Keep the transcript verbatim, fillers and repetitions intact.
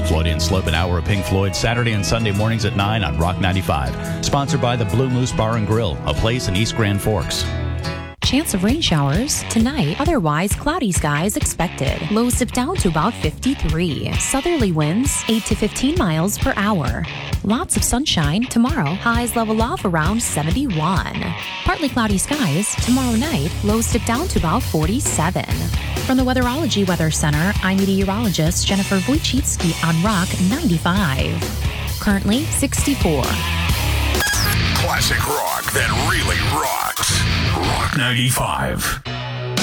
Floyd Slope, an hour of Pink Floyd, Saturday and Sunday mornings at nine on Rock ninety-five. Sponsored by the Blue Moose Bar and Grill, a place in East Grand Forks. Chance of rain showers tonight, otherwise cloudy skies expected. Lows dip down to about fifty-three. Southerly winds eight to fifteen miles per hour. Lots of sunshine tomorrow. Highs level off around seventy-one. Partly cloudy skies tomorrow night. Lows dip down to about forty-seven. From the Weatherology Weather Center, I'm meteorologist Jennifer Wojcicki on Rock ninety-five. Currently sixty-four. Classic rock that really rocks. Rock ninety-five.